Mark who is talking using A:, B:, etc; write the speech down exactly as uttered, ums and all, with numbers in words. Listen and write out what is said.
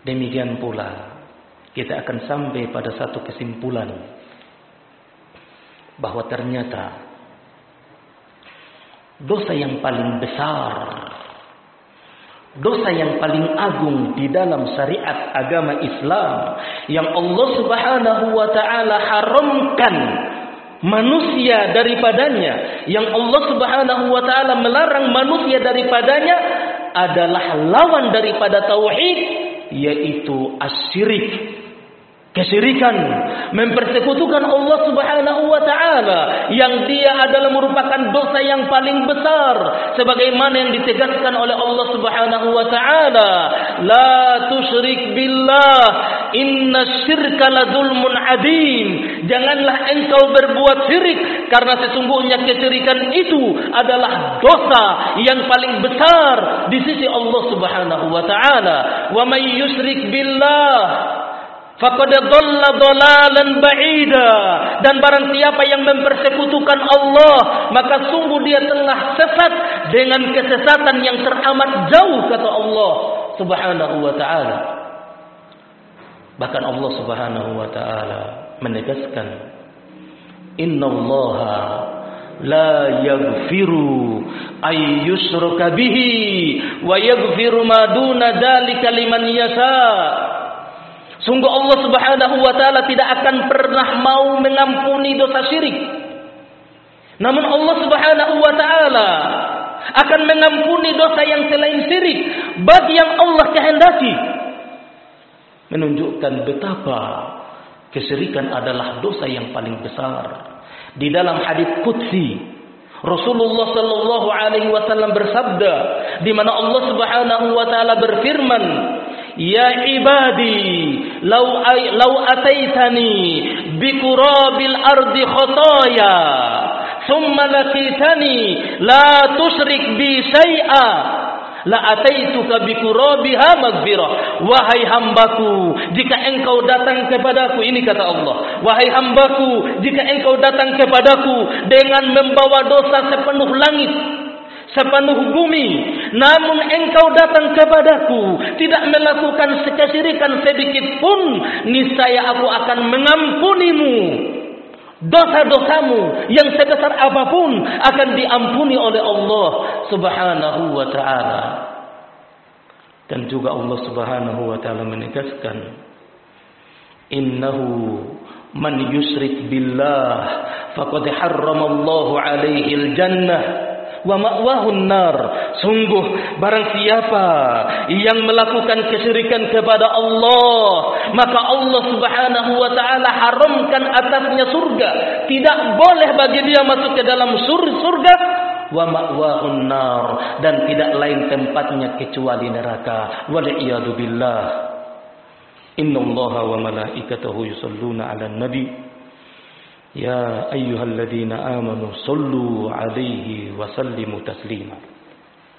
A: Demikian pula kita akan sampai pada satu kesimpulan bahwa ternyata dosa yang paling besar, dosa yang paling agung di dalam syariat agama Islam yang Allah Subhanahu wa taala haramkan manusia daripadanya, yang Allah Subhanahu wa taala melarang manusia daripadanya adalah lawan daripada tauhid, yaitu asyirik. Kesyirikan, mempersekutukan Allah Subhanahu wa taala yang dia adalah merupakan dosa yang paling besar sebagaimana yang ditegaskan oleh Allah Subhanahu wa taala, la tusyrik billah innasyirka ladzulmun adzim. Janganlah engkau berbuat syirik karena sesungguhnya kesyirikan itu adalah dosa yang paling besar di sisi Allah Subhanahu wa taala. Wa may yusyrik billah faqad dhalla dhalalan ba'ida. Dan barang siapa yang mempersekutukan Allah, maka sungguh dia telah sesat dengan kesesatan yang teramat jauh, kata Allah Subhanahu wa taala. Bahkan Allah Subhanahu wa taala menegaskan, innallaha la yaghfiru ay yushraka bihi wa yaghfiru ma duna dzalika liman yasha. Sungguh Allah Subhanahu wa taala tidak akan pernah mau mengampuni dosa syirik. Namun Allah Subhanahu wa taala akan mengampuni dosa yang selain syirik bagi yang Allah kehendaki. Menunjukkan betapa kesyirikan adalah dosa yang paling besar. Di dalam hadits qudsi Rasulullah sallallahu alaihi wasallam bersabda, di mana Allah Subhanahu wa taala berfirman, ya ibadi law ay, law ataitani biqurabil ardi khataaya thumma laqitani la tusyrik bi syai'a la ataituka biqurabiha maghfirah. Wahai hambaku, jika engkau datang kepadaku, ini kata Allah, wahai hambaku, jika engkau datang kepadaku dengan membawa dosa sepenuh langit, sepenuh bumi, namun engkau datang kepadaku tidak melakukan kesyirikan sedikit pun, niscaya aku akan mengampunimu. Dosa-dosamu yang sebesar apapun akan diampuni oleh Allah Subhanahu wa taala. Dan juga Allah Subhanahu wa taala menegaskan, innahu man yusyrik billah faqad harramallahu alaihi al-jannah wa ma'wahun nar. Sungguh barang siapa yang melakukan kesyirikan kepada Allah, maka Allah Subhanahu wa taala haramkan atasnya surga. Tidak boleh bagi dia masuk ke dalam surga. Wa ma'wahun nar, dan tidak lain tempatnya kecuali neraka. Wal iyadu billah. Innallaha wa malaikatahu yusalluna 'alan nabi. Ya ayyuhalladzina amanu sallu alaihi wa sallimu taslima.